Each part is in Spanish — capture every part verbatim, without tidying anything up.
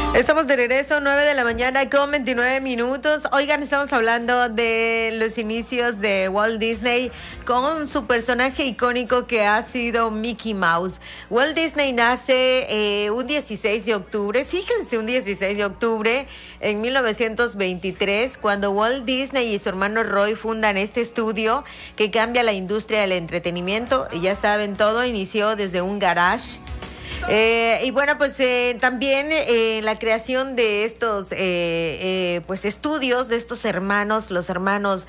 Estamos de regreso, nueve de la mañana con veintinueve minutos. Oigan, estamos hablando de los inicios de Walt Disney con su personaje icónico que ha sido Mickey Mouse. Walt Disney nace eh, un dieciséis de octubre, fíjense, un dieciséis de octubre en mil novecientos veintitrés, cuando Walt Disney y su hermano Roy fundan este estudio que cambia la industria del entretenimiento. Y ya saben, todo inició desde un garage. Eh, y bueno, pues eh, también eh, la creación de estos eh, eh, pues estudios de estos hermanos, los hermanos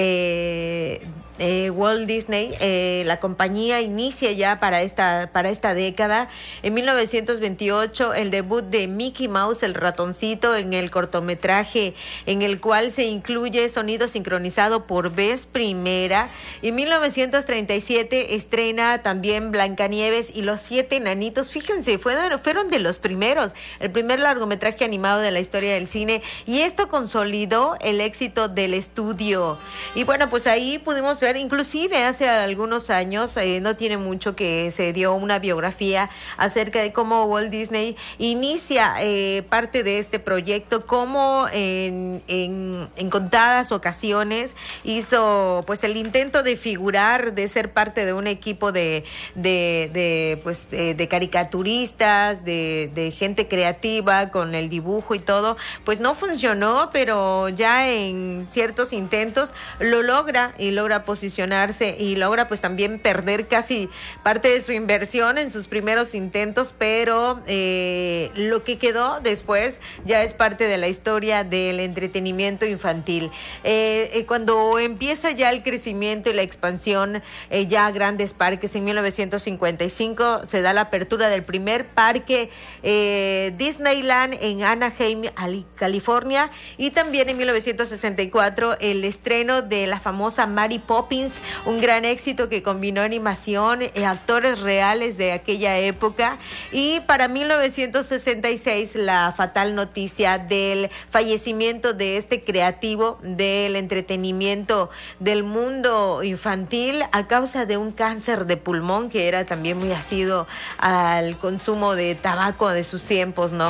eh, eh, Walt Disney, eh, la compañía inicia ya para esta para esta década. En mil novecientos veintiocho, el debut de Mickey Mouse, el ratoncito, en el cortometraje en el cual se incluye sonido sincronizado por vez primera. Y en mil novecientos treinta y siete estrena también Blancanieves y los siete enanitos. Fíjense, fueron, fueron de los primeros, el primer largometraje animado de la historia del cine, y esto consolidó el éxito del estudio. Y bueno, pues ahí pudimos ver, inclusive hace algunos años, eh, no tiene mucho, que se dio una biografía acerca de cómo Walt Disney inicia eh, parte de este proyecto, cómo en, en, en contadas ocasiones hizo pues el intento de figurar, de ser parte de un equipo de, de, de pues de, de caricaturas, turistas, de, de gente creativa con el dibujo y todo. Pues no funcionó, pero ya en ciertos intentos lo logra y logra posicionarse y logra pues también perder casi parte de su inversión en sus primeros intentos, pero eh, lo que quedó después ya es parte de la historia del entretenimiento infantil. Eh, eh, cuando empieza ya el crecimiento y la expansión eh, ya a grandes parques, en mil novecientos cincuenta y cinco se da la apertura del primer parque eh, Disneyland en Anaheim, California, y también en mil novecientos sesenta y cuatro el estreno de la famosa Mary Poppins, un gran éxito que combinó animación, eh, actores reales de aquella época. Y para mil novecientos sesenta y seis la fatal noticia del fallecimiento de este creativo del entretenimiento del mundo infantil a causa de un cáncer de pulmón, que era también muy asiduo al consumo de tabaco de sus tiempos, ¿no?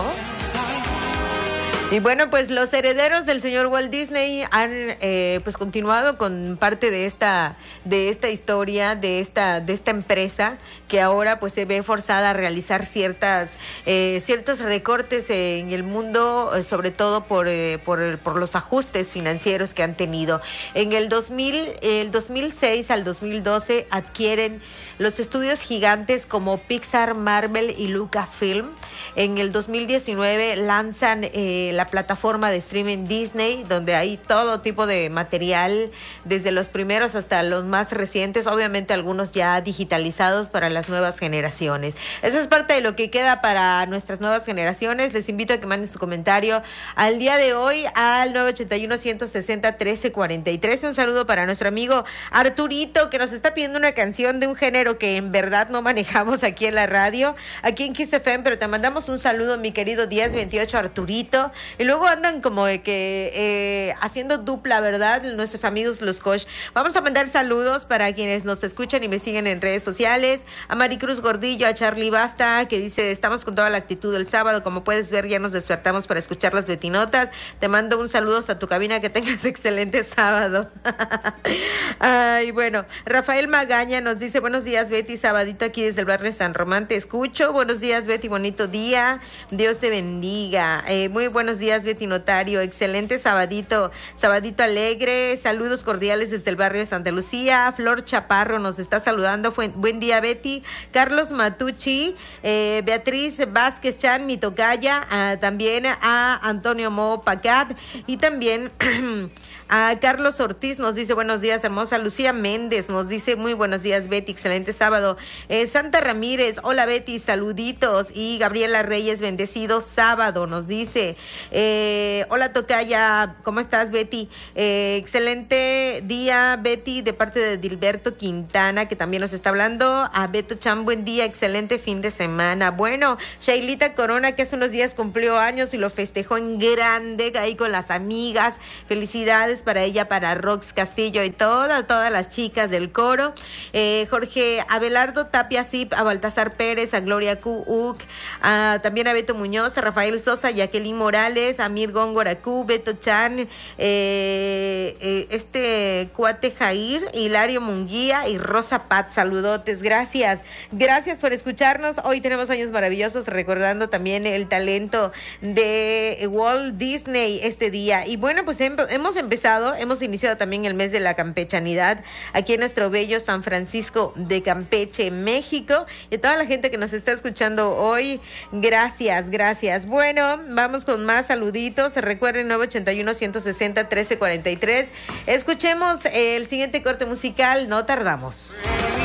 Y bueno, pues los herederos del señor Walt Disney han eh, pues continuado con parte de esta de esta historia, de esta de esta empresa, que ahora pues se ve forzada a realizar ciertas eh, ciertos recortes en el mundo, eh, sobre todo por eh, por por los ajustes financieros que han tenido. En el dos mil el dos mil seis al dos mil doce adquieren los estudios gigantes como Pixar, Marvel y Lucasfilm. En el dos mil diecinueve lanzan eh, la plataforma de streaming Disney, donde hay todo tipo de material, desde los primeros hasta los más recientes, obviamente algunos ya digitalizados para las nuevas generaciones. Eso es parte de lo que queda para nuestras nuevas generaciones. Les invito a que manden su comentario al día de hoy al nueve ochenta y uno, ciento sesenta, trece cuarenta y tres. Un saludo para nuestro amigo Arturito, que nos está pidiendo una canción de un género que en verdad no manejamos aquí en la radio, aquí en Kiss F M, pero te mandamos un saludo, mi querido diez veintiocho Arturito. Y luego andan como de que eh, haciendo dupla, ¿verdad? Nuestros amigos los Koch. Vamos a mandar saludos para quienes nos escuchan y me siguen en redes sociales. A Maricruz Gordillo, a Charlie Basta, que dice: estamos con toda la actitud del sábado. Como puedes ver, ya nos despertamos para escuchar las Betinotas. Te mando un saludo a tu cabina, que tengas excelente sábado. Ay, bueno, Rafael Magaña nos dice: buenos días, Betty, sabadito aquí desde el barrio San Román, te escucho. Buenos días, Betty, bonito día. Dios te bendiga. Eh, muy buenos días, Betty Notario. Excelente sabadito, sabadito alegre. Saludos cordiales desde el barrio de Santa Lucía. Flor Chaparro nos está saludando. Fue, buen día, Betty. Carlos Matucci, eh, Beatriz Vázquez Chan, mi tocaya, uh, también a Antonio Mo Pacab, y también a Carlos Ortiz nos dice: buenos días, hermosa. Lucía Méndez nos dice: muy buenos días, Betty, excelente sábado. Eh, Santa Ramírez, hola, Betty, saluditos. Y Gabriela Reyes, bendecido sábado, nos dice. Eh, hola, tocaya, ¿cómo estás, Betty? Eh, excelente día, Betty, de parte de Dilberto Quintana, que también nos está hablando. A Beto Chan, buen día, excelente fin de semana. Bueno, Shailita Corona, que hace unos días cumplió años y lo festejó en grande ahí con las amigas. Felicidades felicidades para ella, para Rox Castillo y todas, todas las chicas del coro. Eh, Jorge Abelardo Tapia Zip, a Baltasar Pérez, a Gloria Q. Uc, a, también a Beto Muñoz, a Rafael Sosa, Jacqueline Morales, a Mir Góngora Q, Beto Chan, eh, eh, este cuate Jair, Hilario Munguía y Rosa Pat. Saludotes, gracias. Gracias por escucharnos. Hoy tenemos años maravillosos, recordando también el talento de Walt Disney este día. Y bueno, pues hem- hemos empezado, hemos iniciado también el mes de la campechanidad aquí en nuestro bello San Francisco de Campeche, México. Y a toda la gente que nos está escuchando hoy, gracias, gracias. Bueno, vamos con más saluditos. Recuerden, nueve ochenta y uno, ciento sesenta, trece cuarenta y tres. Escuchemos el siguiente corte musical, no tardamos.